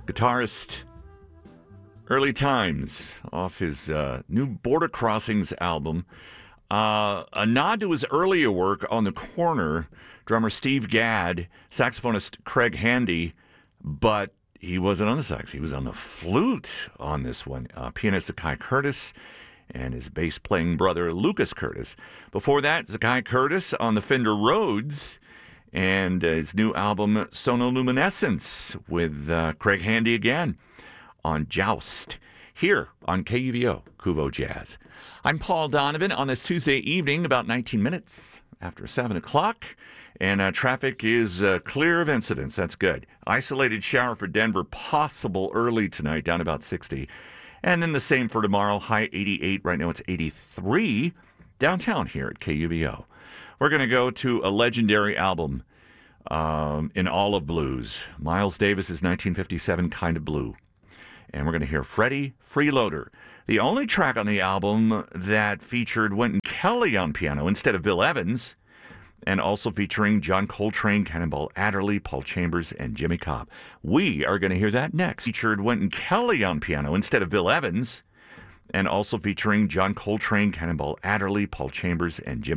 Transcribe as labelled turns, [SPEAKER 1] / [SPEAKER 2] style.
[SPEAKER 1] guitarist. Early Times off his new Border Crossings album. A nod to his earlier work on The Corner, drummer Steve Gadd, saxophonist Craig Handy, but he wasn't on the sax. He was on the flute on this one. Pianist Zakai Curtis and his bass-playing brother Lucas Curtis. Before that, Zakai Curtis on the Fender Rhodes and his new album Sonoluminescence with Craig Handy again on Joust, here on KUVO, Kuvo Jazz. I'm Paul Donovan on this Tuesday evening, about 19 minutes after 7 o'clock, and traffic is clear of incidents. That's good. Isolated shower for Denver, possible early tonight, down about 60. And then the same for tomorrow, high 88. Right now it's 83 downtown here at KUVO. We're going to go to a legendary album in all of blues, Miles Davis's 1957 Kind of Blue. And we're going to hear Freddie Freeloader, the only track on the album that featured Wynton Kelly on piano instead of Bill Evans, and also featuring John Coltrane, Cannonball Adderley, Paul Chambers, and Jimmy Cobb. We are going to hear that next. Featured Wynton Kelly on piano instead of Bill Evans, and also featuring John Coltrane, Cannonball Adderley, Paul Chambers, and Jimmy